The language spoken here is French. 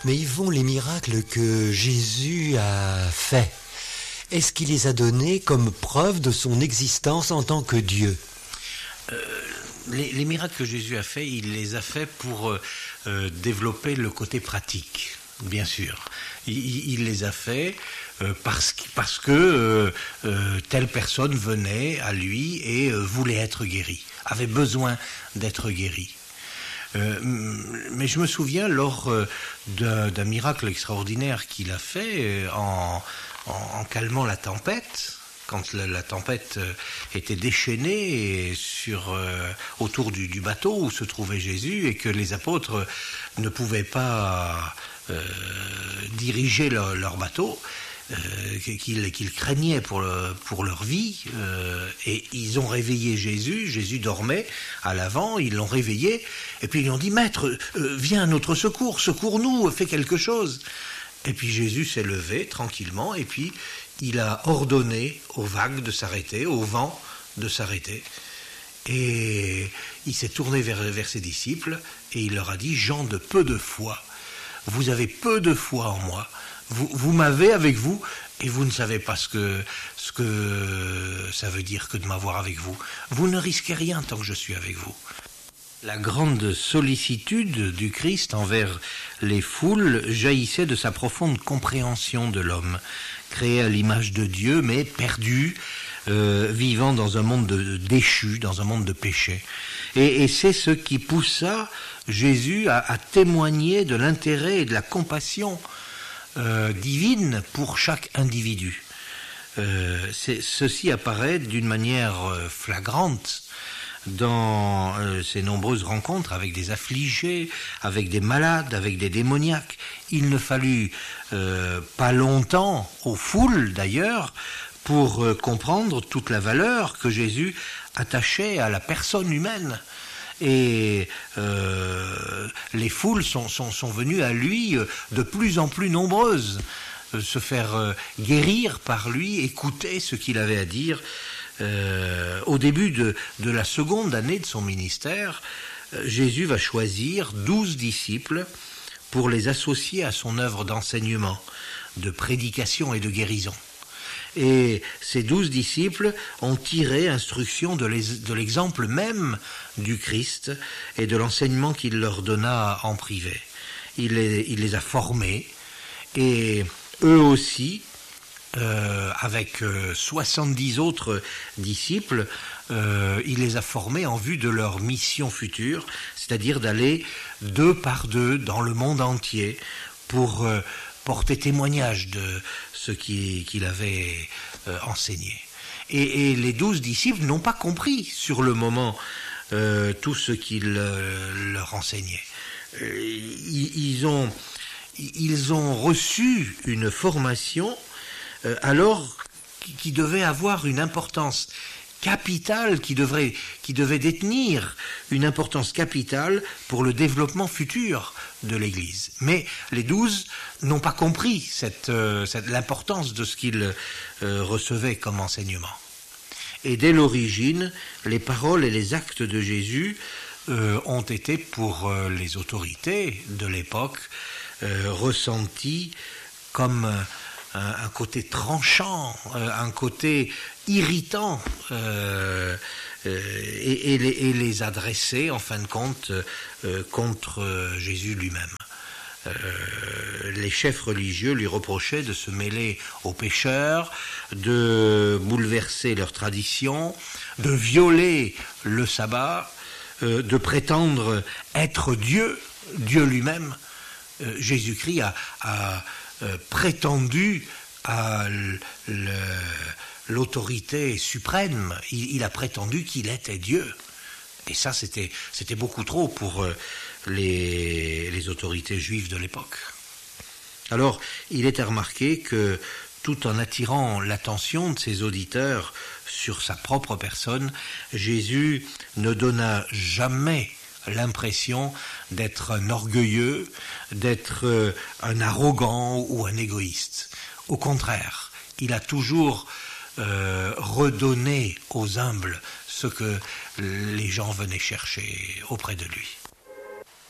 Mais Yvon, les miracles que Jésus a faits, est-ce qu'il les a donnés comme preuve de son existence en tant que Dieu ? Les miracles que Jésus a faits, il les a faits pour développer le côté pratique, bien sûr. Il les a faits parce que telle personne venait à lui et voulait être guérie, avait besoin d'être guérie. Mais je me souviens lors d'un miracle extraordinaire qu'il a fait en calmant la tempête, quand la tempête était déchaînée autour du bateau où se trouvait Jésus et que les apôtres ne pouvaient pas diriger leur bateau, qu'ils craignaient pour leur vie, et ils ont réveillé Jésus dormait à l'avant, ils l'ont réveillé, et puis ils lui ont dit « Maître, viens à notre secours, secours-nous, fais quelque chose !» Et puis Jésus s'est levé tranquillement, et puis il a ordonné aux vagues de s'arrêter, au vent de s'arrêter, et il s'est tourné vers ses disciples, et il leur a dit « Gens de peu de foi, vous avez peu de foi en moi, vous m'avez avec vous et vous ne savez pas ce que ça veut dire que de m'avoir avec vous. Vous ne risquez rien tant que je suis avec vous. » La grande sollicitude du Christ envers les foules jaillissait de sa profonde compréhension de l'homme, créé à l'image de Dieu mais perdu, vivant dans un monde déchu, dans un monde de péché. Et c'est ce qui poussa Jésus à témoigner de l'intérêt et de la compassion divine pour chaque individu. Ceci apparaît d'une manière flagrante dans ces nombreuses rencontres avec des affligés, avec des malades, avec des démoniaques. Il ne fallut pas longtemps, aux foules d'ailleurs, pour comprendre toute la valeur que Jésus attachait à la personne humaine. Et les foules sont venues à lui de plus en plus nombreuses, se faire guérir par lui, écouter ce qu'il avait à dire. Au début de la seconde année de son ministère, Jésus va choisir 12 disciples pour les associer à son œuvre d'enseignement, de prédication et de guérison. Et ces 12 disciples ont tiré instruction de l'exemple même du Christ et de l'enseignement qu'il leur donna en privé. Il les a formés et eux aussi, avec 70 autres disciples, il les a formés en vue de leur mission future, c'est-à-dire d'aller 2 par 2 dans le monde entier pour porter témoignage de ce qu'il avait enseigné. Et les 12 disciples n'ont pas compris sur le moment tout ce qu'il leur enseignait. Ils ont reçu une formation alors qui devait avoir une importance capitale, qui devait détenir une importance capitale pour le développement futur de l'Église. Mais les 12 n'ont pas compris l'importance de ce qu'ils recevaient comme enseignement. Et dès l'origine, les paroles et les actes de Jésus ont été pour les autorités de l'époque ressentis comme un côté tranchant, un côté irritant, et les adresser en fin de compte contre Jésus lui-même. Les chefs religieux lui reprochaient de se mêler aux pécheurs, de bouleverser leurs traditions, de violer le sabbat, de prétendre être Dieu lui-même. Jésus-Christ a prétendu à l'autorité suprême, il a prétendu qu'il était Dieu. Et ça, c'était beaucoup trop pour les autorités juives de l'époque. Alors, il est à remarquer que, tout en attirant l'attention de ses auditeurs sur sa propre personne, Jésus ne donna jamais l'impression d'être un orgueilleux, d'être un arrogant ou un égoïste. Au contraire, il a toujours redonné aux humbles ce que les gens venaient chercher auprès de lui.